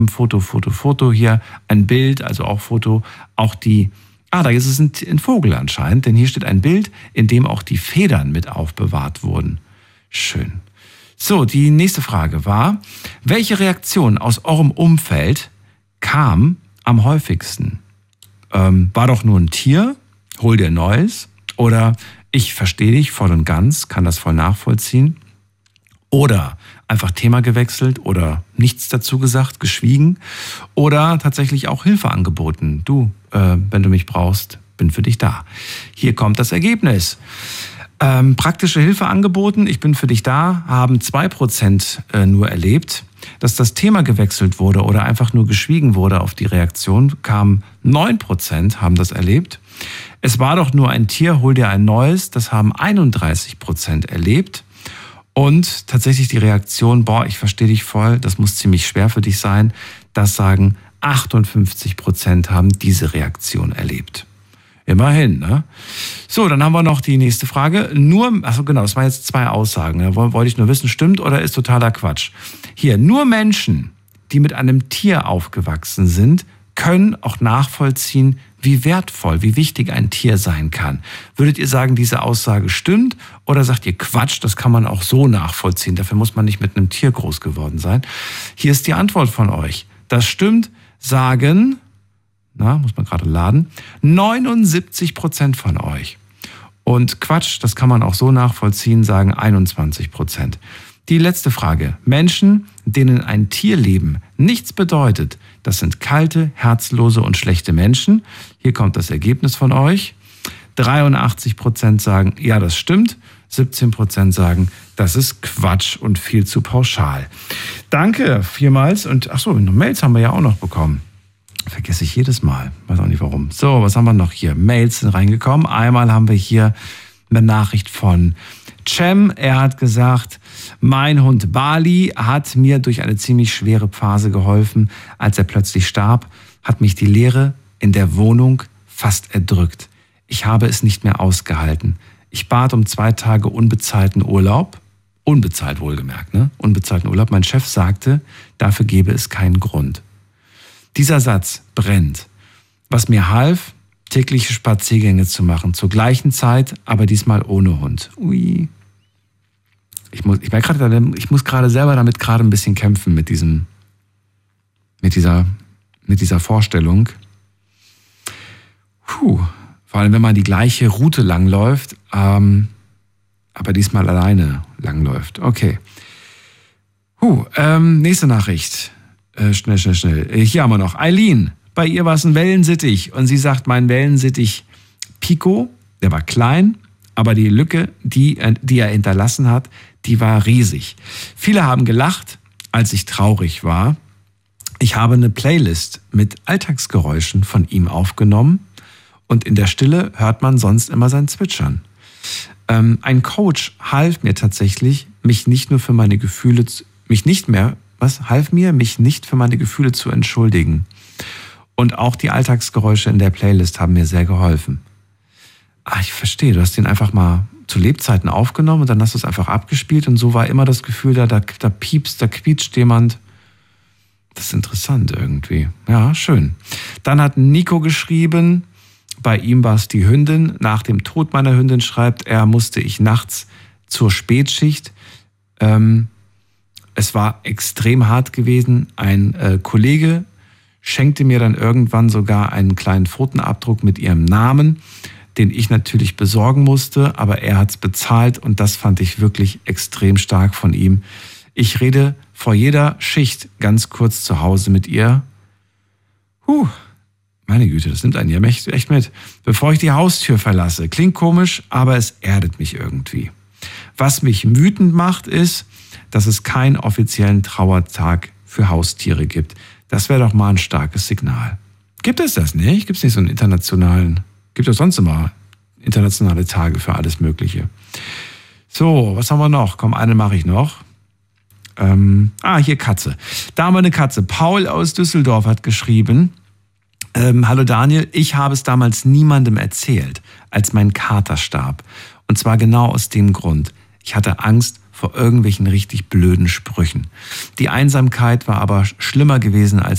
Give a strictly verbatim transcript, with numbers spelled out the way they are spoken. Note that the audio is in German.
Foto, Foto, Foto, hier ein Bild, also auch Foto, auch die, ah, da ist es ein, ein Vogel anscheinend, denn hier steht ein Bild, in dem auch die Federn mit aufbewahrt wurden. Schön. So, die nächste Frage war, welche Reaktion aus eurem Umfeld kam am häufigsten? Ähm, war doch nur ein Tier, hol dir Neues, oder ich verstehe dich voll und ganz, kann das voll nachvollziehen, oder einfach Thema gewechselt oder nichts dazu gesagt, geschwiegen oder tatsächlich auch Hilfe angeboten. Du, äh, wenn du mich brauchst, bin für dich da. Hier kommt das Ergebnis. Ähm, praktische Hilfe angeboten, ich bin für dich da, haben zwei Prozent äh, nur erlebt. Dass das Thema gewechselt wurde oder einfach nur geschwiegen wurde auf die Reaktion, kamen neun Prozent, haben das erlebt. Es war doch nur ein Tier, hol dir ein neues, das haben einunddreißig Prozent erlebt. Und tatsächlich die Reaktion, boah, ich verstehe dich voll, das muss ziemlich schwer für dich sein, das sagen achtundfünfzig Prozent haben diese Reaktion erlebt. Immerhin, ne? So, dann haben wir noch die nächste Frage. Nur, also genau, das waren jetzt zwei Aussagen. Da wollte ich nur wissen, stimmt oder ist totaler Quatsch. Hier, nur Menschen, die mit einem Tier aufgewachsen sind, können auch nachvollziehen, wie wertvoll, wie wichtig ein Tier sein kann. Würdet ihr sagen, diese Aussage stimmt? Oder sagt ihr Quatsch, das kann man auch so nachvollziehen. Dafür muss man nicht mit einem Tier groß geworden sein. Hier ist die Antwort von euch. Das stimmt, sagen, na, muss man gerade laden, neunundsiebzig Prozent von euch. Und Quatsch, das kann man auch so nachvollziehen, sagen einundzwanzig Prozent. Die letzte Frage. Menschen, denen ein Tierleben nichts bedeutet, das sind kalte, herzlose und schlechte Menschen. Hier kommt das Ergebnis von euch. dreiundachtzig Prozent sagen, ja, das stimmt. siebzehn Prozent sagen, das ist Quatsch und viel zu pauschal. Danke vielmals. Und ach so, Mails haben wir ja auch noch bekommen. Vergesse ich jedes Mal. Weiß auch nicht warum. So, was haben wir noch hier? Mails sind reingekommen. Einmal haben wir hier eine Nachricht von Cem. Er hat gesagt, mein Hund Bali hat mir durch eine ziemlich schwere Phase geholfen. Als er plötzlich starb, hat mich die Leere in der Wohnung fast erdrückt. Ich habe es nicht mehr ausgehalten. Ich bat um zwei Tage unbezahlten Urlaub. Unbezahlt wohlgemerkt, ne? Unbezahlten Urlaub. Mein Chef sagte, dafür gebe es keinen Grund. Dieser Satz brennt. Was mir half, tägliche Spaziergänge zu machen, zur gleichen Zeit, aber diesmal ohne Hund. Ui. Ich muss, ich merke gerade, ich muss gerade selber damit gerade ein bisschen kämpfen mit diesem, mit dieser, mit dieser Vorstellung. Puh. Vor allem, wenn man die gleiche Route langläuft, ähm, aber diesmal alleine langläuft. Okay. Puh, ähm, nächste Nachricht. Äh, schnell, schnell, schnell. Hier haben wir noch Eileen. Bei ihr war es ein Wellensittich und sie sagt, mein Wellensittich Pico, der war klein, aber die Lücke, die, die er hinterlassen hat, die war riesig. Viele haben gelacht, als ich traurig war. Ich habe eine Playlist mit Alltagsgeräuschen von ihm aufgenommen und in der Stille hört man sonst immer sein Zwitschern. Ähm, ein Coach half mir tatsächlich, mich nicht nur für meine Gefühle, mich nicht mehr, was half mir, mich nicht für meine Gefühle zu entschuldigen. Und auch die Alltagsgeräusche in der Playlist haben mir sehr geholfen. Ah, ich verstehe, du hast den einfach mal zu Lebzeiten aufgenommen und dann hast du es einfach abgespielt und so war immer das Gefühl da, da, da piepst, da quietscht jemand. Das ist interessant irgendwie. Ja, schön. Dann hat Nico geschrieben, bei ihm war es die Hündin. Nach dem Tod meiner Hündin, schreibt er, musste ich nachts zur Spätschicht. Ähm, es war extrem hart gewesen. Ein äh, Kollege schenkte mir dann irgendwann sogar einen kleinen Pfotenabdruck mit ihrem Namen, den ich natürlich besorgen musste, aber er hat's bezahlt und das fand ich wirklich extrem stark von ihm. Ich rede vor jeder Schicht ganz kurz zu Hause mit ihr. Huh, meine Güte, das nimmt einen ja echt mit. Bevor ich die Haustür verlasse. Klingt komisch, aber es erdet mich irgendwie. Was mich wütend macht, ist, dass es keinen offiziellen Trauertag für Haustiere gibt. Das wäre doch mal ein starkes Signal. Gibt es das nicht? Gibt es nicht so einen internationalen, gibt es sonst immer internationale Tage für alles Mögliche. So, was haben wir noch? Komm, eine mache ich noch. Ähm, ah, hier Katze. Da haben wir eine Katze. Paul aus Düsseldorf hat geschrieben, ähm, hallo Daniel, ich habe es damals niemandem erzählt, als mein Kater starb. Und zwar genau aus dem Grund. Ich hatte Angst vor irgendwelchen richtig blöden Sprüchen. Die Einsamkeit war aber schlimmer gewesen als